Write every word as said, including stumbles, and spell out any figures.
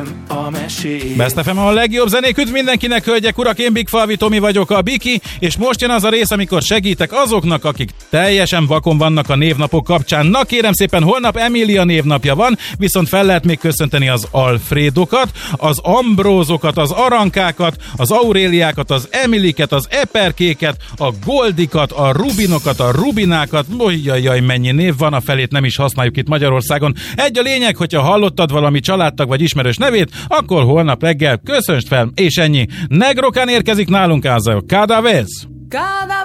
A mesék. Best ef em a legjobb zenék, üdv mindenkinek, hölgyek, urak, én Big Falvi Tomi vagyok, a Biki, és most jön az a rész, amikor segítek azoknak, akik teljesen vakon vannak a névnapok kapcsán. Na kérem szépen, holnap Emília névnapja van, viszont fel lehet még köszönteni az Alfredokat, az Ambrózokat, az Arankákat, az Auréliákat, az Emiliket, az Eperkéket, a Goldikat, a Rubinokat, a Rubinákat, jajjaj, mennyi név van, a felét nem is használjuk itt Magyarországon. Egy a lényeg, hogyha hallottad valami családtag vagy ismerős nevét, akkor holnap reggel köszönsd fel, és ennyi. Negrokán érkezik nálunk az a Cada vez.